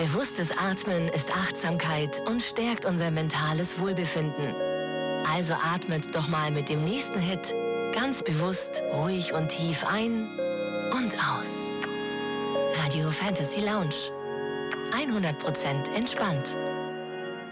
Bewusstes Atmen ist Achtsamkeit und stärkt unser mentales Wohlbefinden. Also atmet doch mal mit dem nächsten Hit ganz bewusst, ruhig und tief ein und aus. Radio Fantasy Lounge. 100% entspannt.